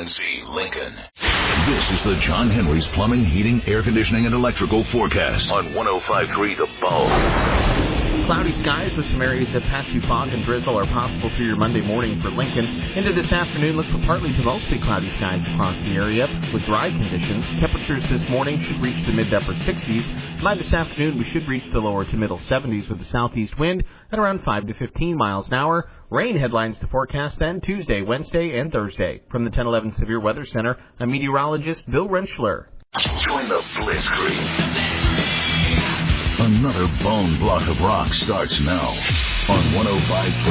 FNZ Lincoln. This is the John Henry's Plumbing, Heating, Air Conditioning, and Electrical forecast on 105.3 The Bone. Cloudy skies with some areas of patchy fog and drizzle are possible through your Monday morning for Lincoln. Into this afternoon, look for partly to mostly cloudy skies across the area with dry conditions. Temperatures this morning should reach the mid to upper 60s. By this afternoon, we should reach the lower to middle 70s with a southeast wind at around 5 to 15 miles an hour. Rain headlines to forecast then Tuesday, Wednesday, and Thursday. From the 1011 Severe Weather Center, I'm meteorologist Bill Rentschler. Join the Blitzkrieg. Another bone block of rock starts now on 105.3